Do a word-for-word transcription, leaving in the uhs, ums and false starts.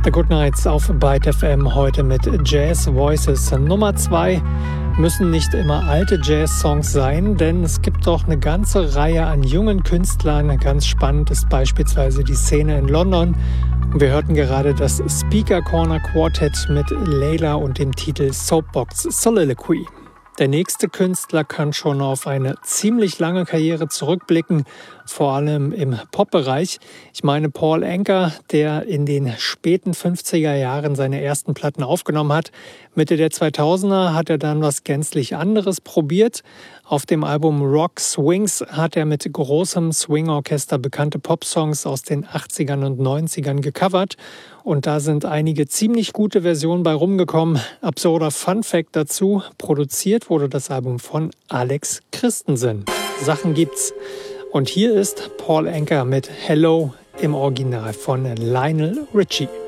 The Good Nights auf Byte F M heute mit Jazz Voices. Nummer zwei müssen nicht immer alte Jazz-Songs sein, denn es gibt doch eine ganze Reihe an jungen Künstlern. Ganz spannend ist beispielsweise die Szene in London. Und wir hörten gerade das Speaker Corner Quartet mit Layla und dem Titel Soapbox Soliloquy. Der nächste Künstler kann schon auf eine ziemlich lange Karriere zurückblicken, vor allem im Pop-Bereich. Ich meine Paul Anka, der in den späten fünfziger Jahren seine ersten Platten aufgenommen hat. Mitte der zweitausender hat er dann was gänzlich anderes probiert. Auf dem Album Rock Swings hat er mit großem Swing-Orchester bekannte Popsongs aus den achtzigern und neunzigern gecovert. Und da sind einige ziemlich gute Versionen bei rumgekommen. Absurder Fun-Fact dazu: produziert wurde das Album von Alex Christensen. Sachen gibt's. Und hier ist Paul Anka mit Hello im Original von Lionel Richie.